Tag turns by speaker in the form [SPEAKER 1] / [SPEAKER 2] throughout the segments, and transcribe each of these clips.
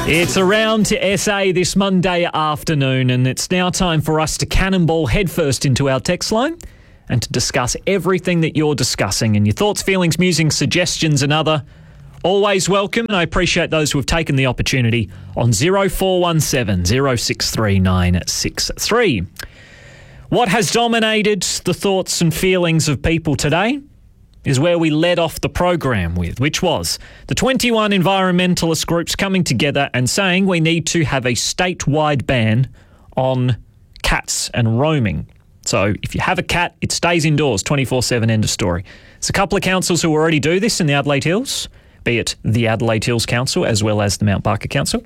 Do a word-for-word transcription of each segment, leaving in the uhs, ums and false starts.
[SPEAKER 1] It's around to S A this Monday afternoon, and it's now time for us to cannonball headfirst into our text line and to discuss everything that you're discussing, and your thoughts, feelings, musings, suggestions and other. Always welcome, and I appreciate those who have taken the opportunity on zero four one seven, zero six three nine six three. What has dominated the thoughts and feelings of people today is where we led off the program with, which was the twenty-one environmentalist groups coming together and saying we need to have a statewide ban on cats and roaming. So if you have a cat, it stays indoors twenty-four seven, end of story. There's a couple of councils who already do this in the Adelaide Hills, be it the Adelaide Hills Council as well as the Mount Barker Council.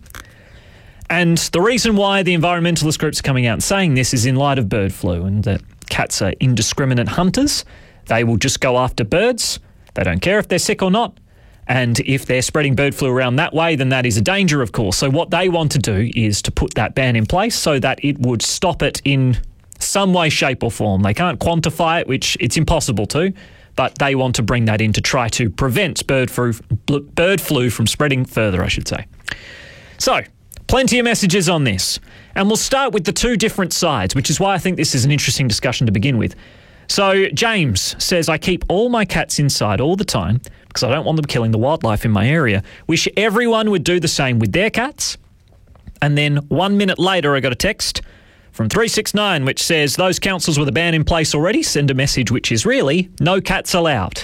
[SPEAKER 1] And the reason why the environmentalist groups are coming out and saying this is in light of bird flu and that cats are indiscriminate hunters. They will just go after birds. They don't care if they're sick or not. And if they're spreading bird flu around that way, then that is a danger, of course. So what they want to do is to put that ban in place so that it would stop it in some way, shape or form. They can't quantify it, which it's impossible to, but they want to bring that in to try to prevent bird flu, bird flu from spreading further, I should say. So, plenty of messages on this. And we'll start with the two different sides, which is why I think this is an interesting discussion to begin with. So James says, I keep all my cats inside all the time because I don't want them killing the wildlife in my area. Wish everyone would do the same with their cats. And then one minute later, I got a text from three six nine, which says, those councils with a ban in place already send a message which is really no cats allowed.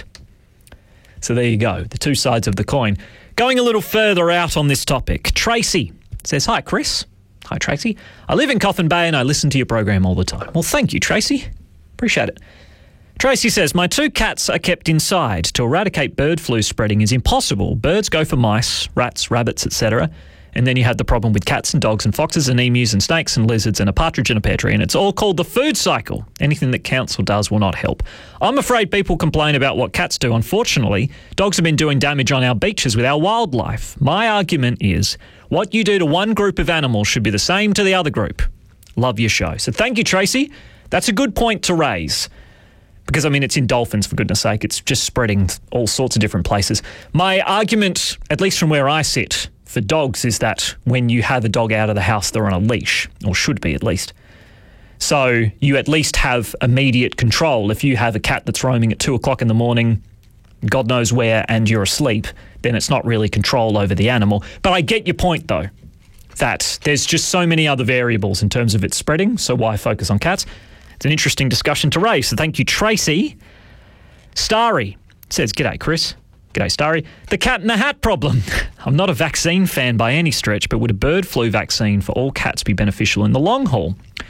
[SPEAKER 1] So there you go, the two sides of the coin. Going a little further out on this topic, Tracy says, hi, Chris. Hi, Tracy. I live in Coffin Bay and I listen to your program all the time. Well, thank you, Tracy. Appreciate it. Tracy says, my two cats are kept inside. To eradicate bird flu spreading is impossible. Birds go for mice, rats, rabbits, et cetera. And then you have the problem with cats and dogs and foxes and emus and snakes and lizards and a partridge and a pear tree. And it's all called the food cycle. Anything that council does will not help. I'm afraid people complain about what cats do. Unfortunately, dogs have been doing damage on our beaches with our wildlife. My argument is what you do to one group of animals should be the same to the other group. Love your show. So thank you, Tracy. That's a good point to raise because, I mean, it's in dolphins, for goodness sake. It's just spreading all sorts of different places. My argument, at least from where I sit, for dogs is that when you have a dog out of the house, they're on a leash, or should be at least. So you at least have immediate control. If you have a cat that's roaming at two o'clock in the morning, God knows where, and you're asleep, then it's not really control over the animal. But I get your point, though, that there's just so many other variables in terms of its spreading, so why focus on cats? It's an interesting discussion to raise. So thank you, Tracy. Starry says, g'day, Chris. G'day, Starry. The cat in the hat problem. I'm not a vaccine fan by any stretch, but would a bird flu vaccine for all cats be beneficial in the long haul?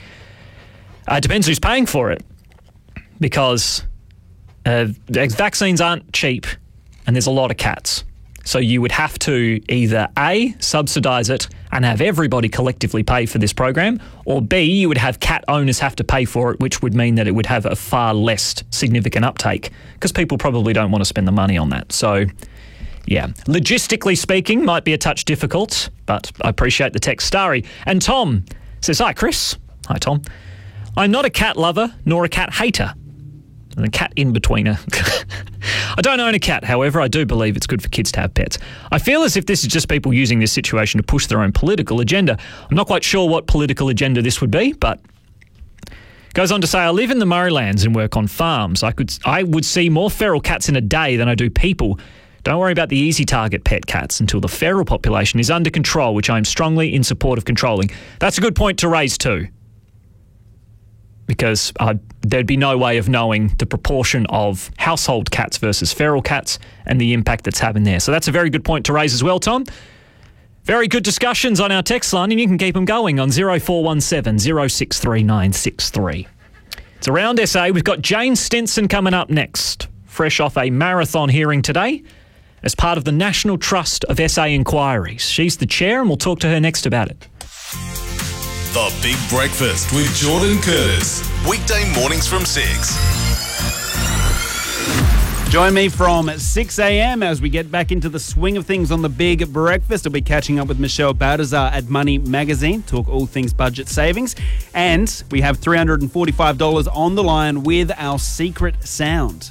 [SPEAKER 1] Uh, it depends who's paying for it, because uh, vaccines aren't cheap and there's a lot of cats. So you would have to either A, subsidise it and have everybody collectively pay for this program, or B, you would have cat owners have to pay for it, which would mean that it would have a far less significant uptake because people probably don't want to spend the money on that. So, yeah, logistically speaking, might be a touch difficult, but I appreciate the text, Starry. And Tom says, hi, Chris. Hi, Tom. I'm not a cat lover nor a cat hater. And a cat in-betweener. I don't own a cat, however, I do believe it's good for kids to have pets. I feel as if this is just people using this situation to push their own political agenda. I'm not quite sure what political agenda this would be, but goes on to say, I live in the Murraylands and work on farms. I could, I would see more feral cats in a day than I do people. Don't worry about the easy target pet cats until the feral population is under control, which I am strongly in support of controlling. That's a good point to raise too, because uh, there'd be no way of knowing the proportion of household cats versus feral cats and the impact that's having there. So that's a very good point to raise as well, Tom. Very good discussions on our text line, and you can keep them going on zero four one seven, zero six three nine six three. It's around S A. We've got Jane Stinson coming up next, fresh off a marathon hearing today as part of the National Trust of S A Inquiries. She's the chair, and we'll talk to her next about it.
[SPEAKER 2] The Big Breakfast with Jordan Curtis. Weekday mornings from six.
[SPEAKER 3] Join me from six a.m. as we get back into the swing of things on The Big Breakfast. I'll be catching up with Michelle Baltazar at Money Magazine, talk all things budget savings. And we have three hundred forty-five dollars on the line with our secret sound.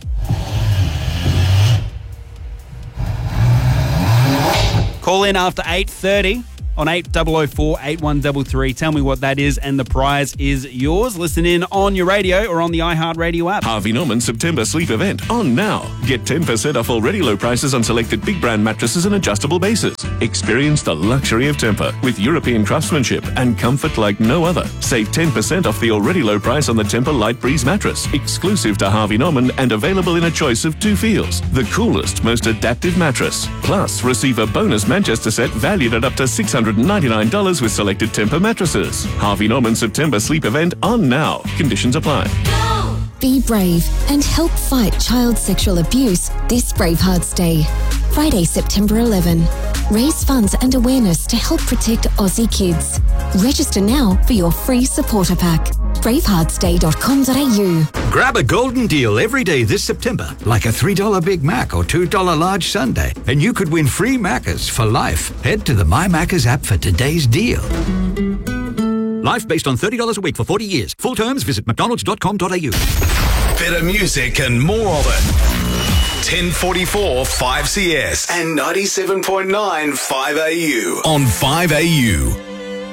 [SPEAKER 3] Call in after eight thirty. on eight oh oh four, eight one three three. Tell me what that is and the prize is yours. Listen in on your radio or on the iHeartRadio app.
[SPEAKER 4] Harvey Norman September sleep event on now. Get ten percent off already low prices on selected big brand mattresses and adjustable bases. Experience the luxury of Tempur with European craftsmanship and comfort like no other. Save ten percent off the already low price on the Tempur Light Breeze mattress, exclusive to Harvey Norman and available in a choice of two feels. The coolest, most adaptive mattress. Plus, receive a bonus Manchester set valued at up to six hundred ninety-nine dollars with selected Tempur mattresses. Harvey Norman September sleep event on now. Conditions apply.
[SPEAKER 5] Be brave and help fight child sexual abuse this Bravehearts Day. Friday, September eleventh. Raise funds and awareness to help protect Aussie kids. Register now for your free supporter pack. bravehearts day dot com dot a u.
[SPEAKER 6] Grab a golden deal every day this September, like a three dollar Big Mac or two dollar large sundae, and you could win free Maccas for life. Head to the My Maccas app for today's deal. Life based on thirty dollars a week for forty years. Full terms, visit mcdonalds dot com dot a u.
[SPEAKER 2] Better music and more of it. ten forty-four five C S and ninety-seven point nine five A U on five A U.